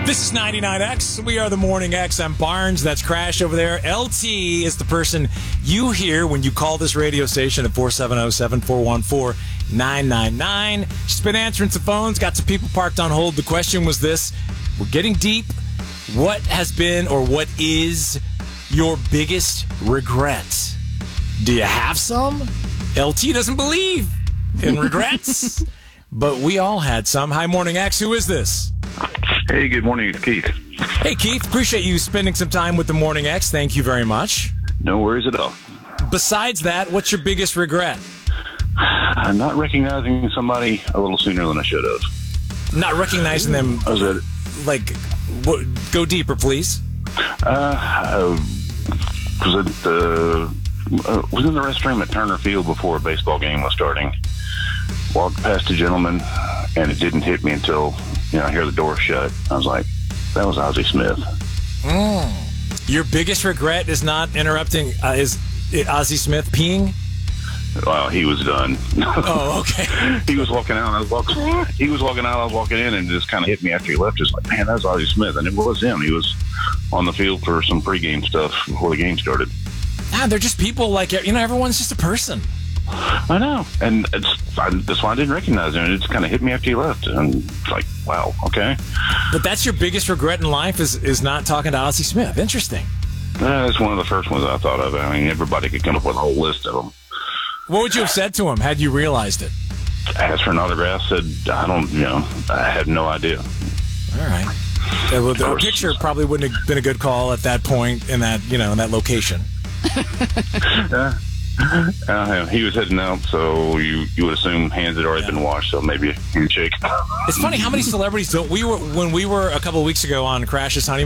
This is 99X. We are the Morning X. I'm Barnes. That's Crash over there. LT is the person you hear when you call this radio station at 470-7414-999. She's been answering some phones, got some people parked on hold. The question was this. We're getting deep. What has been or what is your biggest regret? Do you have some? LT doesn't believe in regrets, but we all had some. Hi, Morning X. Who is this? Hey, good morning. It's Keith. Hey, Keith. Appreciate you spending some time with the Morning X. Thank you very much. No worries at all. Besides that, what's your biggest regret? I'm not recognizing somebody a little sooner than I should have. Not recognizing them. Go deeper, please. Was in the restroom at Turner Field before a baseball game was starting. Walked past a gentleman, and it didn't hit me until I hear the door shut. I was like, that was Ozzie Smith. Your biggest regret is not interrupting is Ozzie Smith peeing? Well, he was done. Oh, okay. He was walking out. I was walking in, and it just kind of hit me after he left. It's like, man, that was Ozzie Smith, and it was him. He was on the field for some pregame stuff before the game started. They're just people like everyone's just a person. I know, and that's why I didn't recognize him. It just kind of hit me after he left, and it's like, wow, okay. But that's your biggest regret in life is not talking to Ozzie Smith. Interesting. That's one of the first ones I thought of. I mean, everybody could come up with a whole list of them. What would you have said to him had you realized it? Asked for an autograph, said, I had no idea. All right. The picture probably wouldn't have been a good call at that point in that, in that location. He was heading out, so you would assume hands had already been washed, so maybe a handshake. It's funny how many celebrities don't. When we were a couple of weeks ago on Crash's Honey